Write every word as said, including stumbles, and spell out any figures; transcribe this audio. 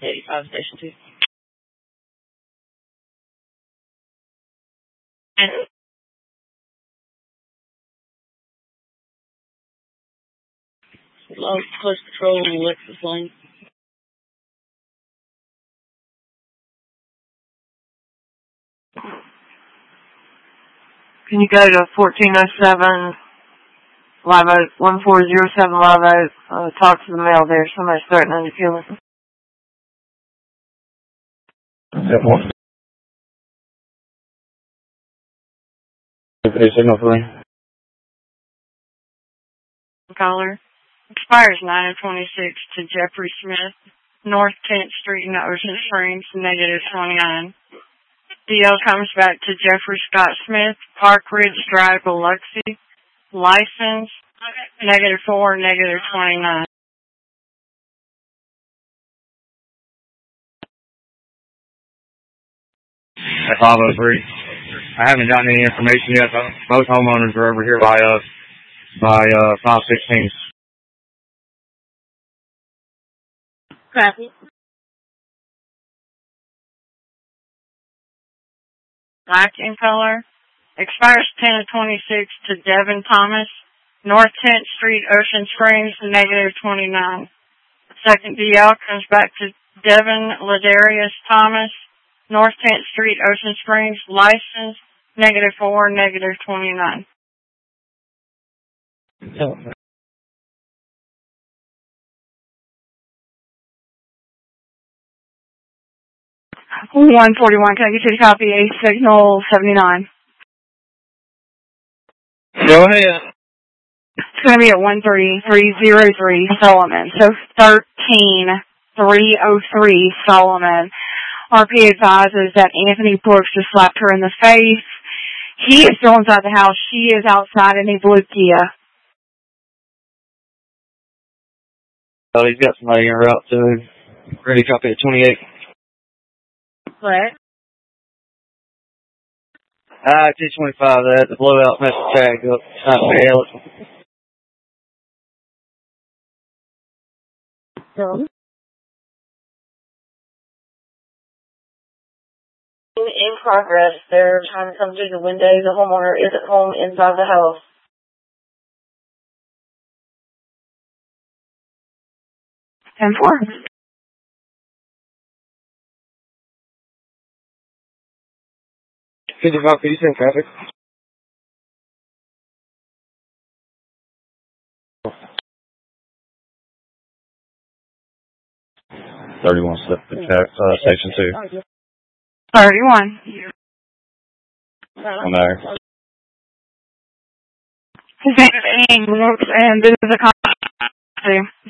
eighty-five, station two. And low close patrol, Lexus Lane. Can you go to fourteen oh seven Live Oak, one four zero seven Live Oak, uh, talk to the male there. Somebody's threatening to kill him. Any signal for me? Caller. Expires nine twenty-six to Jeffrey Smith, North tenth Street in Ocean Springs, negative twenty-nine. D L comes back to Jeffrey Scott Smith, Park Ridge Drive, Biloxi. License, negative four, negative twenty-nine. At five oh three. I haven't gotten any information yet. Both homeowners are over here by us, by uh, five sixteen. Copy. Black in color. Expires ten of twenty-six to Devin Thomas, North tenth Street, Ocean Springs, negative twenty-nine. Second D L comes back to Devin Ladarius Thomas, North tenth Street, Ocean Springs, license, negative four, negative twenty-nine. Oh. one forty-one, can I get you to copy a signal seventy-nine? Go ahead. It's going to be at one thirty-three oh three Solomon. So thirteen three oh three Solomon. R P advises that Anthony Brooks just slapped her in the face. He is still inside the house. She is outside in a blue Kia. Oh, he's got somebody en route too. Ready, copy at twenty-eight. What? Ah, two twenty-five, that, the blowout message tag up. Not fail. No. In progress, they're trying to come through the window. The homeowner isn't home inside the house. ten four. fifty-five, could you send traffic? thirty-one, uh, station two. thirty-one. On there. His name is Ian Brooks, and this is a copy.